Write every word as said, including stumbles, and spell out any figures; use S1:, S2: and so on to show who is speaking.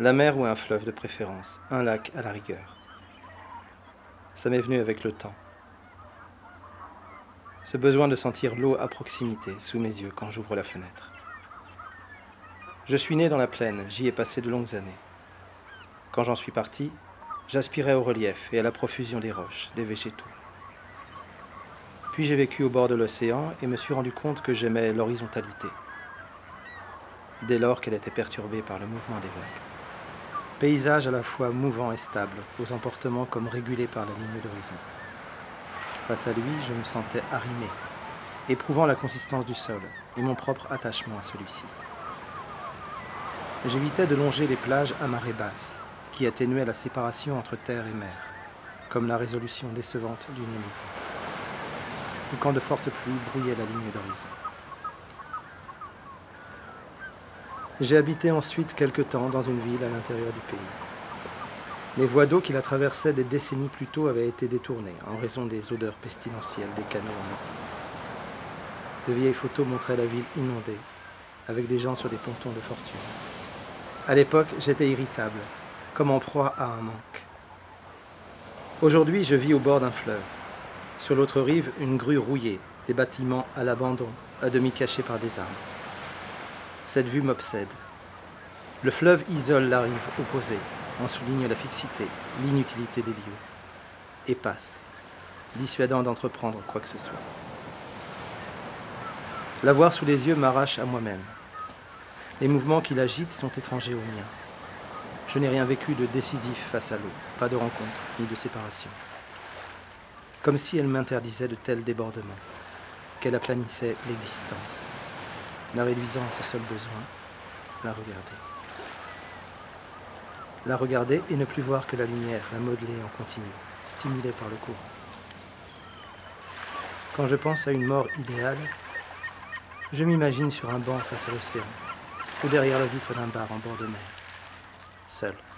S1: La mer ou un fleuve de préférence, un lac à la rigueur. Ça m'est venu avec le temps. Ce besoin de sentir l'eau à proximité, sous mes yeux, quand j'ouvre la fenêtre. Je suis né dans la plaine, j'y ai passé de longues années. Quand j'en suis parti, j'aspirais au relief et à la profusion des roches, des végétaux. Puis j'ai vécu au bord de l'océan et me suis rendu compte que j'aimais l'horizontalité, dès lors qu'elle était perturbée par le mouvement des vagues. Paysage à la fois mouvant et stable, aux emportements comme régulés par la ligne d'horizon. Face à lui, je me sentais arrimé, éprouvant la consistance du sol et mon propre attachement à celui-ci. J'évitais de longer les plages à marée basse, qui atténuaient la séparation entre terre et mer, comme la résolution décevante d'une énigme, ou quand de fortes pluies brouillaient la ligne d'horizon. J'ai habité ensuite quelque temps dans une ville à l'intérieur du pays. Les voies d'eau qui la traversaient des décennies plus tôt avaient été détournées en raison des odeurs pestilentielles des canaux en été. De vieilles photos montraient la ville inondée, avec des gens sur des pontons de fortune. À l'époque, j'étais irritable, comme en proie à un manque. Aujourd'hui, je vis au bord d'un fleuve. Sur l'autre rive, une grue rouillée, des bâtiments à l'abandon, à demi cachés par des arbres. Cette vue m'obsède. Le fleuve isole la rive opposée, en souligne la fixité, l'inutilité des lieux, et passe, dissuadant d'entreprendre quoi que ce soit. La voir sous les yeux m'arrache à moi-même. Les mouvements qui l'agitent sont étrangers aux miens. Je n'ai rien vécu de décisif face à l'eau, pas de rencontre, ni de séparation. Comme si elle m'interdisait de tels débordements, qu'elle aplanissait l'existence, la réduisant à ce seul besoin, la regarder. La regarder et ne plus voir que la lumière, la modeler en continu, stimulée par le courant. Quand je pense à une mort idéale, je m'imagine sur un banc face à l'océan, ou derrière la vitre d'un bar en bord de mer, seul.